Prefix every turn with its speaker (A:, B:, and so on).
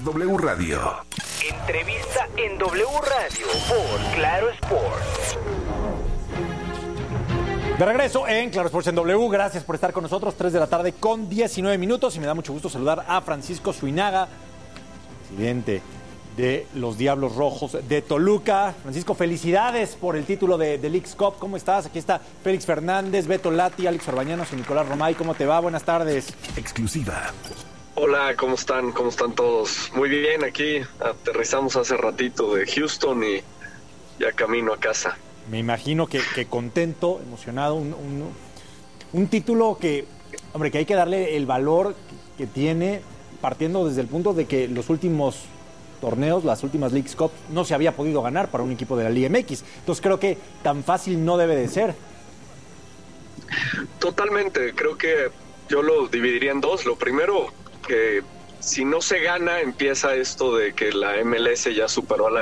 A: W Radio.
B: Entrevista en W Radio por Claro Sports.
C: De regreso en Claro Sports en W, gracias por estar con nosotros, 3 de la tarde con 19 minutos y me da mucho gusto saludar a Francisco Suinaga, presidente de los Diablos Rojos de Toluca. Francisco, felicidades por el título de Leagues Cup. ¿Cómo estás? Aquí está Félix Fernández, Beto Lati, Alex Orbañanos y Nicolás Romay. ¿Cómo te va? Buenas tardes.
A: Exclusiva.
D: Hola, ¿cómo están? ¿Cómo están todos? Muy bien, aquí aterrizamos hace ratito de Houston y ya camino a casa.
C: Me imagino que contento, emocionado, un título que, hombre, que hay que darle el valor que tiene, partiendo desde el punto de que los últimos torneos, las últimas Leagues Cup, no se había podido ganar para un equipo de la Liga MX. Entonces creo que tan fácil no debe de ser.
D: Totalmente, creo que yo lo dividiría en dos. Lo primero, que si no se gana, empieza esto de que la MLS ya superó a la